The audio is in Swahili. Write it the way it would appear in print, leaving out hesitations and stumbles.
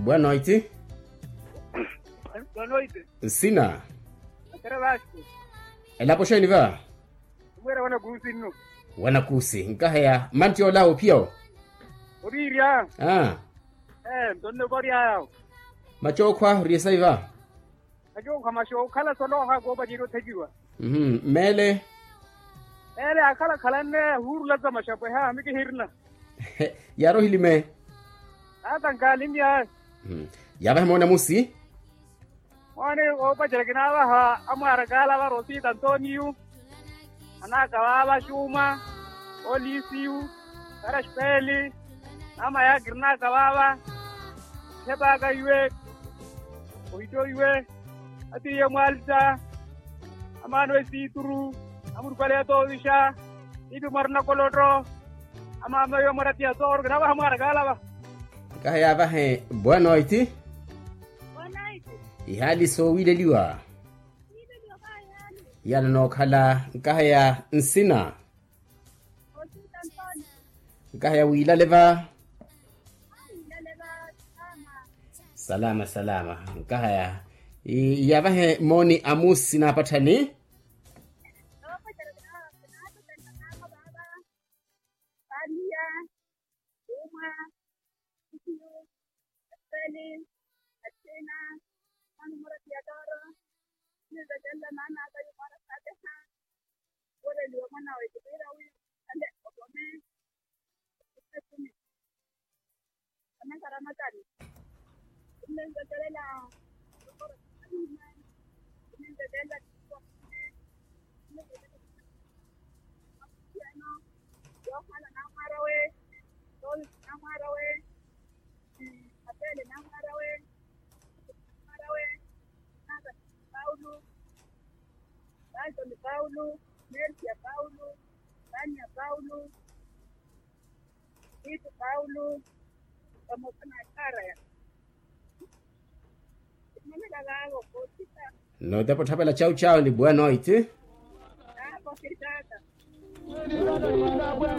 Boa noite. Boa noite. Sina. Trabajo. Elapo sheni va? Mwera wana kusi no. Wana kusi. Nkahaya mantio lao pio. Obiria. Donne boria. Macho kwa riesa iva. Ajo kama sho kala solo ha go bajiro tajiwa. Mele. Ele akala kalanne huru lazza mashapo ha miki hirna. Yaro hilime. Atan kalimya. Yaba mona musi. Wani go bajira ginawa ha amara gala wa rosi Antonio. Anaka wa shuma. Olisiu. Karashpeli. Ama ya girna kawawa. Seba ga iwe. Oito iwe. Ati ya malta. Amano esituru. Amur pale to isha. Ibi marna kolotro. Ama mayo marati ator graba hamara gala ba. Kahaya ba he boa noite. Boa noite. Ihali so wile liwa. Yana no khala kahaya nsina. Kahaya wila leva. Salama salama. Kahaya yaba he moni amusi na patani. Paulo, Mercia Paulo, Tania Paulo, Tito Paulo, vamos a cara ya. No me la hago, cosita. No te potapela chau chau ni boa noite. Ah, cosita.